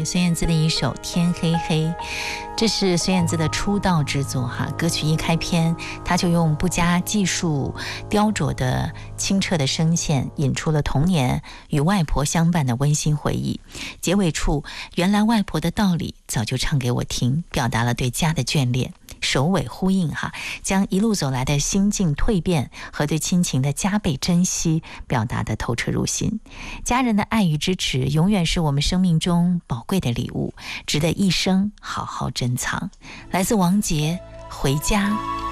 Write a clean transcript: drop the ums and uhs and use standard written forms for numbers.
曲孙燕姿的一首《天黑黑》，这是孙燕姿的出道之作哈。歌曲一开篇，她就用不加技术、雕琢的清澈的声线，引出了童年与外婆相伴的温馨回忆。结尾处，原来外婆的道理早就唱给我听，表达了对家的眷恋。首尾呼应哈，将一路走来的心境蜕变和对亲情的加倍珍惜表达得透彻入心。家人的爱与支持永远是我们生命中宝贵的礼物，值得一生好好珍藏。来自王杰《回家》。